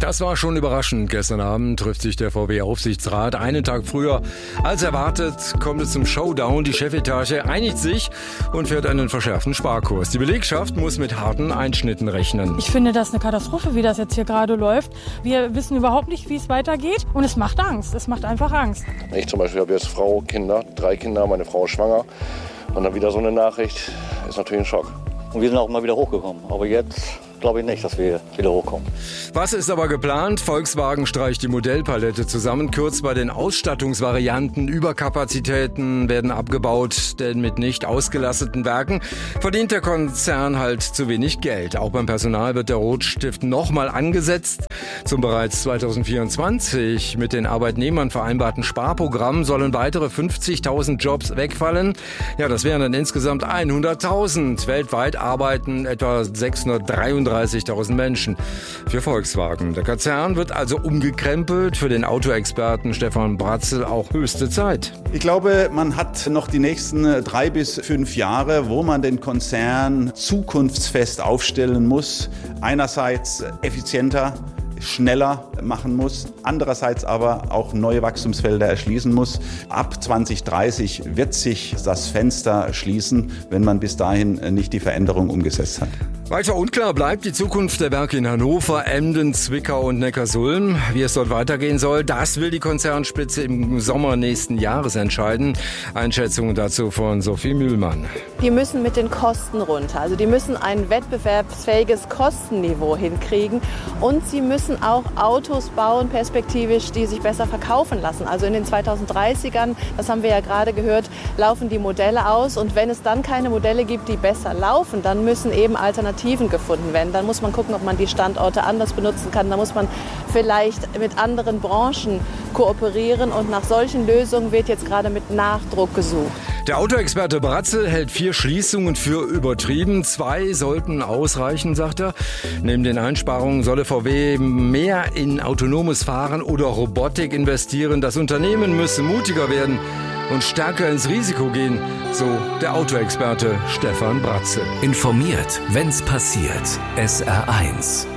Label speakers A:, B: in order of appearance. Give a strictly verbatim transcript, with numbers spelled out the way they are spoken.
A: Das war schon überraschend. Gestern Abend trifft sich der V W-Aufsichtsrat. Einen Tag früher als erwartet kommt es zum Showdown. Die Chefetage einigt sich und fährt einen verschärften Sparkurs. Die Belegschaft muss mit harten Einschnitten rechnen.
B: Ich finde das eine Katastrophe, wie das jetzt hier gerade läuft. Wir wissen überhaupt nicht, wie es weitergeht und es macht Angst. Es macht einfach Angst.
C: Ich zum Beispiel habe jetzt Frau, Kinder, drei Kinder, meine Frau ist schwanger und dann wieder so eine Nachricht ist natürlich ein Schock.
D: Und wir sind auch mal wieder hochgekommen, aber jetzt glaube ich nicht, dass wir wieder hochkommen.
A: Was ist aber geplant? Volkswagen streicht die Modellpalette zusammen, kürzt bei den Ausstattungsvarianten, Überkapazitäten werden abgebaut, denn mit nicht ausgelasteten Werken verdient der Konzern halt zu wenig Geld. Auch beim Personal wird der Rotstift nochmal angesetzt. Zum bereits zweitausendvierundzwanzig mit den Arbeitnehmern vereinbarten Sparprogramm sollen weitere fünfzigtausend Jobs wegfallen. Ja, das wären dann insgesamt hunderttausend. Weltweit arbeiten etwa sechshundertdreiunddreißigtausend Menschen für Volkswagen. Der Konzern wird also umgekrempelt. Für den Autoexperten Stefan Bratzel auch höchste Zeit.
E: Ich glaube, man hat noch die nächsten drei bis fünf Jahre, wo man den Konzern zukunftsfest aufstellen muss. Einerseits effizienter, schneller machen muss, andererseits aber auch neue Wachstumsfelder erschließen muss. Ab zwanzig dreißig wird sich das Fenster schließen, wenn man bis dahin nicht die Veränderung umgesetzt hat.
A: Weiter unklar bleibt die Zukunft der Werke in Hannover, Emden, Zwickau und Neckarsulm. Wie es dort weitergehen soll, das will die Konzernspitze im Sommer nächsten Jahres entscheiden. Einschätzungen dazu von Sophie Mühlmann.
F: Die müssen mit den Kosten runter. Also die müssen ein wettbewerbsfähiges Kostenniveau hinkriegen und sie müssen auch Autos bauen, perspektivisch, die sich besser verkaufen lassen. Also in den zweitausenddreißigern, das haben wir ja gerade gehört, laufen die Modelle aus und wenn es dann keine Modelle gibt, die besser laufen, dann müssen eben Alternativen gefunden werden. Dann muss man gucken, ob man die Standorte anders benutzen kann. Da muss man vielleicht mit anderen Branchen kooperieren und nach solchen Lösungen wird jetzt gerade mit Nachdruck gesucht.
A: Der Autoexperte Bratzel hält vier Schließungen für übertrieben. Zwei sollten ausreichen, sagt er. Neben den Einsparungen solle V W mehr in autonomes Fahren oder Robotik investieren. Das Unternehmen müsse mutiger werden und stärker ins Risiko gehen, so der Autoexperte Stefan Bratzel.
G: Informiert, wenn's passiert. S R eins.